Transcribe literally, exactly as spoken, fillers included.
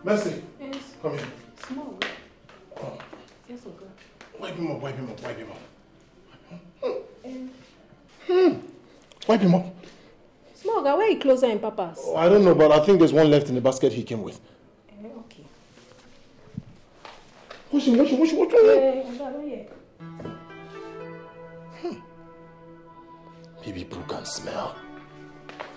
Mercy. Yes. Come here. Small. Oh. Yes, okay. Wipe him up, wipe him up, wipe him up. Um, hmm. Wipe him up. Small guy, where are you closer in Papa's? Oh, I don't know, but I think there's one left in the basket he came with. Uh, okay. Wash him, wash him, wash him, wash him. Yeah, I don't hear. Hmm. Baby Pooh can smell.